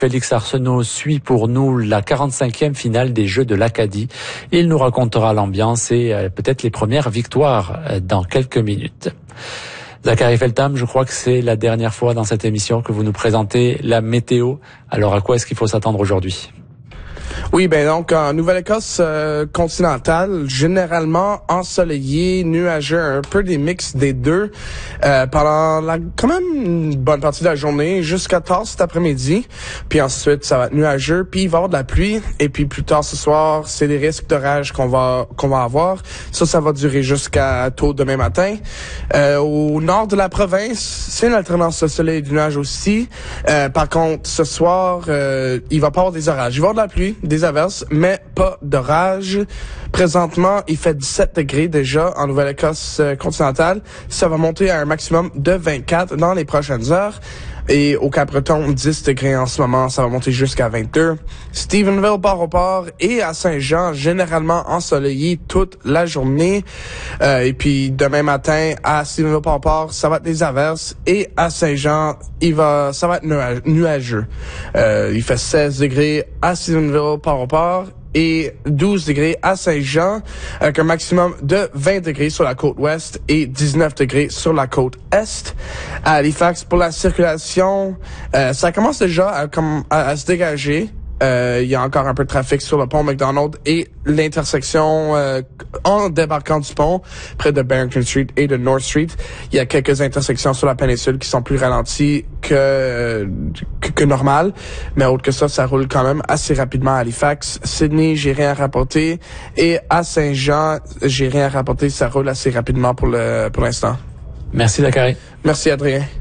Félix Arsenault suit pour nous la 45e finale des Jeux de l'Acadie. Il nous racontera l'ambiance et peut-être les premières victoires dans quelques minutes. Zachary Feltham, je crois que c'est la dernière fois dans cette émission que vous nous présentez la météo. Alors à quoi est-ce qu'il faut s'attendre aujourd'hui ? Oui, donc en Nouvelle-Écosse continentale, généralement ensoleillé, nuageux, un peu des mix des deux pendant quand même une bonne partie de la journée jusqu'à tard cet après-midi. Puis ensuite, ça va être nuageux, puis il va y avoir de la pluie. Et puis plus tard ce soir, c'est des risques d'orage qu'on va avoir. Ça va durer jusqu'à tôt demain matin. Au nord de la province, c'est une alternance de soleil et de nuages aussi. Par contre, ce soir, il va pas y avoir des orages. Il va y avoir de la pluie, des averses, mais pas d'orage. Présentement, il fait 17 degrés déjà en Nouvelle-Écosse continentale. Ça va monter à un maximum de 24 dans les prochaines heures. Et au Cap-Breton, 10 degrés en ce moment, ça va monter jusqu'à 22. Stephenville, Port-au-Port et à Saint-Jean, généralement ensoleillé toute la journée. Et puis demain matin, à Stephenville, Port-au-Port, ça va être des averses. Et à Saint-Jean, ça va être nuageux. Il fait 16 degrés à Stephenville, Port-au-Port et 12 degrés à Saint-Jean, avec un maximum de 20 degrés sur la côte ouest et 19 degrés sur la côte est. À Halifax, pour la circulation, ça commence déjà à se dégager. Il y a encore un peu de trafic sur le pont McDonald et l'intersection en débarquant du pont près de Barrington Street et de North Street. Il y a quelques intersections sur la péninsule qui sont plus ralenties que normal, mais autre que ça roule quand même assez rapidement à Halifax. Sydney, j'ai rien à rapporter, et à Saint-Jean, j'ai rien à rapporter, ça roule assez rapidement pour l'instant. Merci Zachary. Merci Adrien.